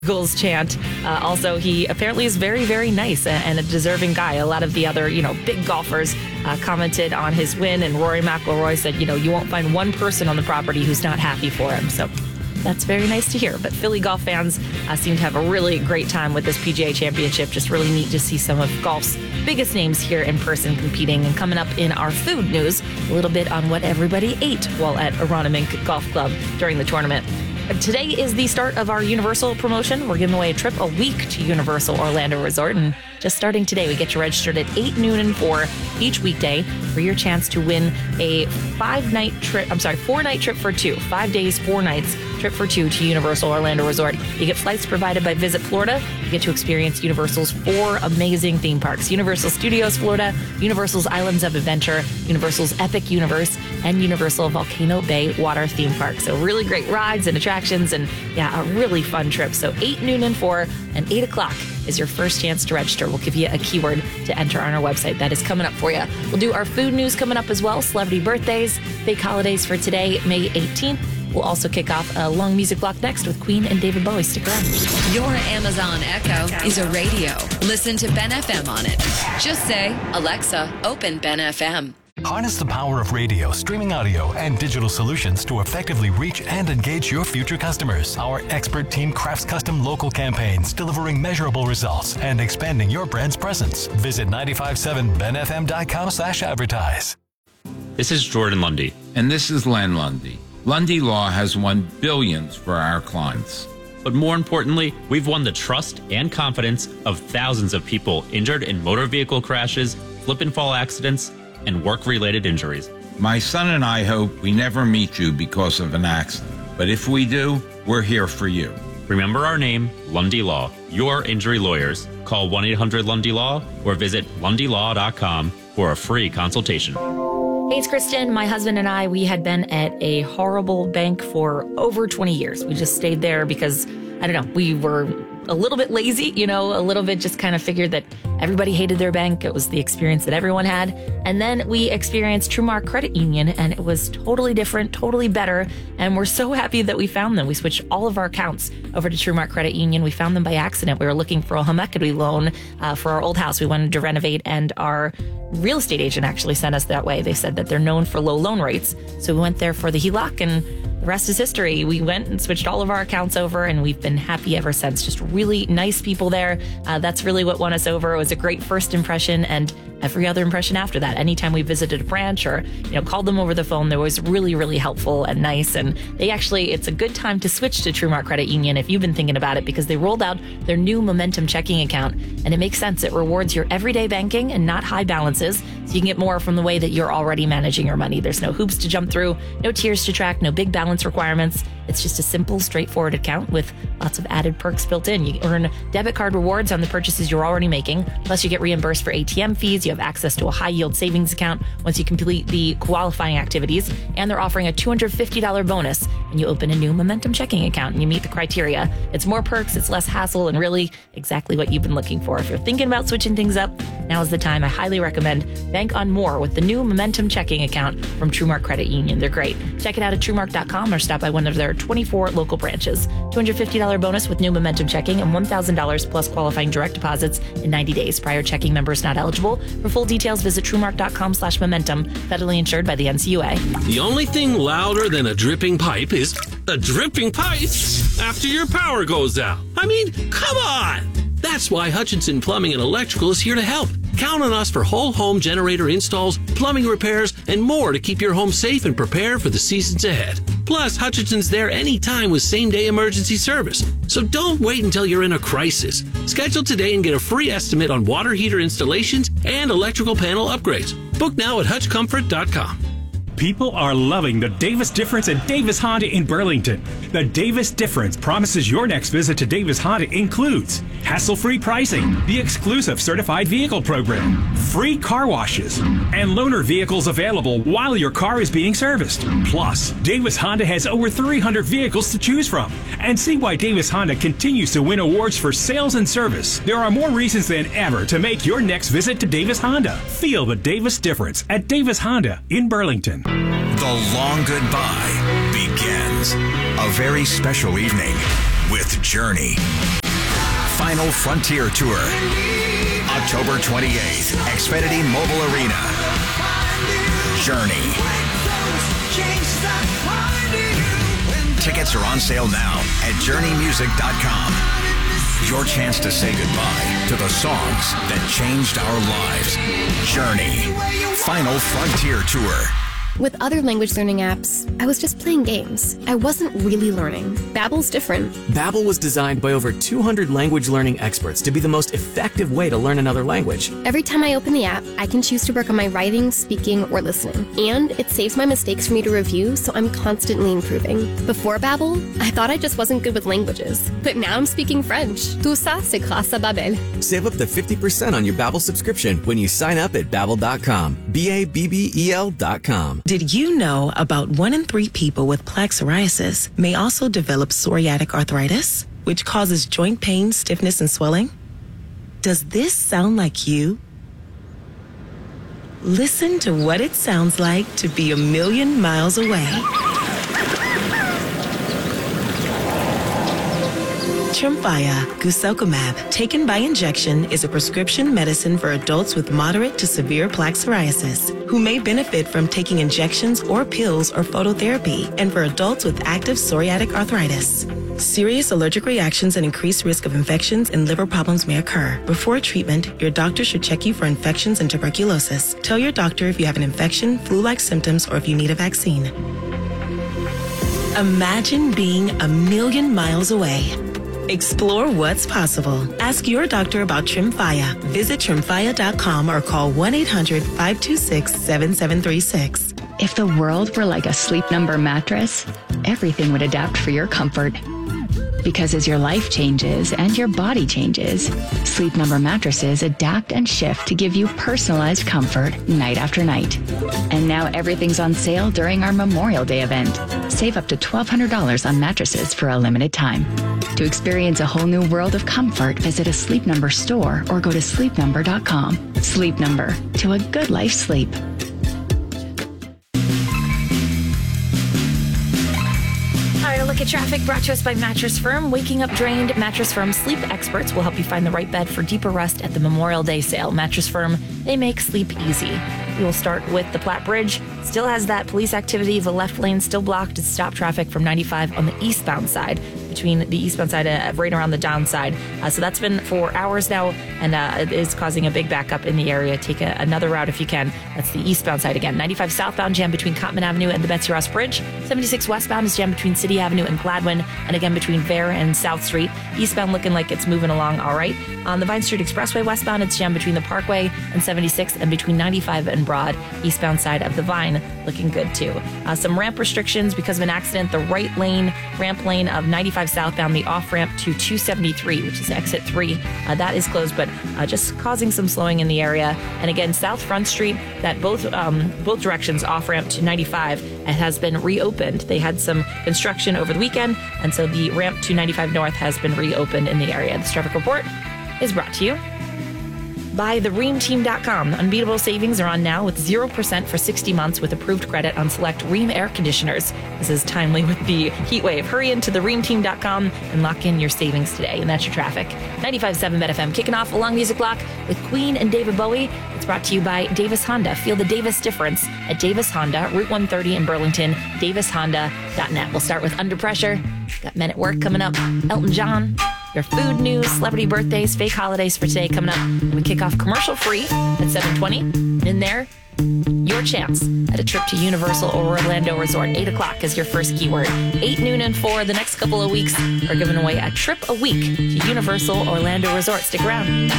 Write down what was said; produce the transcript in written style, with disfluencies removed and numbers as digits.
Eagles chant. Also, he apparently is very, very nice and a deserving guy. A lot of the other, big golfers commented on his win, and Rory McIlroy said, you won't find one person on the property who's not happy for him. So that's very nice to hear. But Philly golf fans seem to have a really great time with this PGA Championship. Just really neat to see some of golf's biggest names here in person competing. And coming up in our food news, a little bit on what everybody ate while at Aronimink Golf Club during the tournament. Today is the start of our Universal promotion. We're giving away a trip a week to Universal Orlando Resort. And just starting today, we get you registered at 8, noon, and 4 each weekday for your chance to win a 4-night trip for 2. 5 days, 4 nights, trip for 2 to Universal Orlando Resort. You get flights provided by Visit Florida. You get to experience Universal's 4 amazing theme parks: Universal Studios Florida, Universal's Islands of Adventure, Universal's Epic Universe, and Universal Volcano Bay Water Theme Park. So really great rides and attractions, and a really fun trip. So 8, noon, and 4, and 8 o'clock is your first chance to register. We'll give you a keyword to enter on our website. That is coming up for you. We'll do our food news coming up as well. Celebrity birthdays, fake holidays for today, May 18th. We'll also kick off a long music block next with Queen and David Bowie. Stick around. Your Amazon Echo is a radio. Listen to Ben FM on it. Just say, Alexa, open Ben FM. Harness the power of radio, streaming audio, and digital solutions to effectively reach and engage your future customers. Our expert team crafts custom local campaigns, delivering measurable results and expanding your brand's presence. Visit 957benfm.com/advertise. This is Jordan Lundy. And this is Len Lundy. Lundy Law has won billions for our clients. But more importantly, we've won the trust and confidence of thousands of people injured in motor vehicle crashes, slip and fall accidents, and work-related injuries. My son and I hope we never meet you because of an accident. But if we do, we're here for you. Remember our name, Lundy Law, your injury lawyers. Call 1-800-LUNDY-LAW or visit lundylaw.com for a free consultation. Hey, it's Kristen. My husband and I, we had been at a horrible bank for over 20 years. We just stayed there because, we were a little bit lazy, a little bit just kind of figured that everybody hated their bank. It was the experience that everyone had. And then we experienced TruMark Credit Union, and it was totally different, totally better. And we're so happy that we found them. We switched all of our accounts over to TruMark Credit Union. We found them by accident. We were looking for a home equity loan for our old house. We wanted to renovate, and our real estate agent actually sent us that way. They said that they're known for low loan rates. So we went there for the HELOC, and the rest is history. We went and switched all of our accounts over, and we've been happy ever since. Just really nice people there. That's really what won us over. It was a great first impression, and every other impression after that. Anytime we visited a branch or, called them over the phone, they were always really, really helpful and nice. And it's a good time to switch to TruMark Credit Union if you've been thinking about it, because they rolled out their new Momentum checking account. And it makes sense. It rewards your everyday banking and not high balances, so you can get more from the way that you're already managing your money. There's no hoops to jump through, no tiers to track, no big balance requirements. It's just a simple, straightforward account with lots of added perks built in. You earn debit card rewards on the purchases you're already making. Plus, you get reimbursed for ATM fees. You have access to a high-yield savings account once you complete the qualifying activities. And they're offering a $250 bonus when you open a new Momentum checking account and you meet the criteria. It's more perks, it's less hassle, and really exactly what you've been looking for. If you're thinking about switching things up, now's the time. I highly recommend bank on more with the new Momentum checking account from TruMark Credit Union. They're great. Check it out at TruMark.com or stop by one of their 24 local branches. $250 bonus with new Momentum checking and $1,000 plus qualifying direct deposits in 90 days. Prior checking members not eligible. For full details, visit TruMark.com/momentum. Federally insured by the NCUA. The only thing louder than a dripping pipe is a dripping pipe after your power goes out. I mean, come on! That's why Hutchinson Plumbing and Electrical is here to help. Count on us for whole home generator installs, plumbing repairs, and more to keep your home safe and prepared for the seasons ahead. Plus, Hutchinson's there anytime with same-day emergency service. So don't wait until you're in a crisis. Schedule today and get a free estimate on water heater installations and electrical panel upgrades. Book now at hutchcomfort.com. People are loving the Davis Difference at Davis Honda in Burlington. The Davis Difference promises your next visit to Davis Honda includes hassle-free pricing, the exclusive certified vehicle program, free car washes, and loaner vehicles available while your car is being serviced. Plus, Davis Honda has over 300 vehicles to choose from. And see why Davis Honda continues to win awards for sales and service. There are more reasons than ever to make your next visit to Davis Honda. Feel the Davis Difference at Davis Honda in Burlington. The long goodbye begins. A very special evening. with Journey. Final Frontier Tour. October 28th, Xfinity Mobile Arena. Journey. Tickets are on sale now at journeymusic.com. Your chance to say goodbye to the songs that changed our lives. Journey. Final Frontier Tour. With other language learning apps, I was just playing games. I wasn't really learning. Babbel's different. Babbel was designed by over 200 language learning experts to be the most effective way to learn another language. Every time I open the app, I can choose to work on my writing, speaking, or listening. And it saves my mistakes for me to review, so I'm constantly improving. Before Babbel, I thought I just wasn't good with languages. But now I'm speaking French. Tout ça, c'est grâce à Babbel. Save up to 50% on your Babbel subscription when you sign up at Babbel.com. Babbel.com. Did you know about 1 in 3 people with plaque psoriasis may also develop psoriatic arthritis, which causes joint pain, stiffness, and swelling? Does this sound like you? Listen to what it sounds like to be a million miles away. Tremfya guselkumab, taken by injection, is a prescription medicine for adults with moderate to severe plaque psoriasis who may benefit from taking injections or pills or phototherapy, and for adults with active psoriatic arthritis. Serious allergic reactions and increased risk of infections and liver problems may occur. Before treatment, your doctor should check you for infections and tuberculosis. Tell your doctor if you have an infection, flu-like symptoms, or if you need a vaccine. Imagine being a million miles away. Explore what's possible. Ask your doctor about Tremfya. Visit Tremfya.com or call 1-800-526-7736. If the world were like a Sleep Number mattress, everything would adapt for your comfort. Because as your life changes and your body changes, Sleep Number mattresses adapt and shift to give you personalized comfort night after night. And now everything's on sale during our Memorial Day event. Save up to $1,200 on mattresses for a limited time. To experience a whole new world of comfort, visit a Sleep Number store or go to sleepnumber.com. Sleep Number, to a good life sleep. Look at traffic brought to us by Mattress Firm. Waking up drained, Mattress Firm sleep experts will help you find the right bed for deeper rest at the Memorial Day sale. Mattress Firm, they make sleep easy. We will start with the Platte Bridge. Still has that police activity. The left lane still blocked to stop traffic from 95 on the eastbound side, between the eastbound side right around the downside. So that's been for hours now, and it is causing a big backup in the area. Take another route if you can. That's the eastbound side again. 95 southbound jam between Cottman Avenue and the Betsy Ross Bridge. 76 westbound is jam between City Avenue and Gladwin, and again between Vare and South Street. Eastbound looking like it's moving along all right. On the Vine Street Expressway westbound, it's jam between the Parkway and 76, and between 95 and Broad. Eastbound side of the Vine looking good too. Some ramp restrictions because of an accident. The right lane, ramp lane of 95 southbound, the off ramp to 273, which is exit 3, that is closed, but just causing some slowing in the area. And again, South Front Street, that both directions off ramp to 95, it has been reopened. They had some construction over the weekend, and so the ramp to 95 North has been reopened in the area. This traffic report is brought to you by thereamteam.com. Unbeatable savings are on now with 0% for 60 months with approved credit on select Rheem air conditioners. This is timely with the heat wave. Hurry into thereamteam.com and lock in your savings today. And that's your traffic. 95.7 BetFM kicking off a long music block with Queen and David Bowie. It's brought to you by Davis Honda. Feel the Davis difference at Davis Honda, Route 130 in Burlington, davishonda.net. We'll start with Under Pressure. Got Men at Work coming up. Elton John. Your food news, celebrity birthdays, fake holidays for today coming up. And we kick off commercial free at 7:20. In there, your chance at a trip to Universal Orlando Resort. 8 o'clock is your first keyword. 8, noon, and 4, the next couple of weeks are giving away a trip a week to Universal Orlando Resort. Stick around.